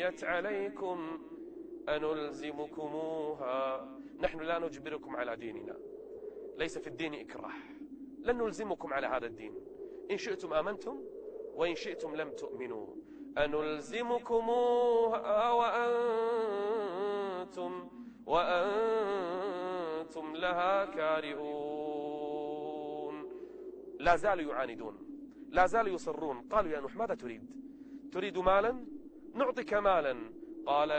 عليكم أنلزمكموها. نحن لا نجبركم على ديننا، ليس في الدين إكراه، لن نلزمكم على هذا الدين، إن شئتم آمنتم وإن شئتم لم تؤمنوا. أنلزمكموها وأنتم لها كارهون. لا زالوا يعاندون، لا زالوا يصرون. قالوا يا نوح ماذا تريد؟ تريد مالا؟ نعطيك مالا. قال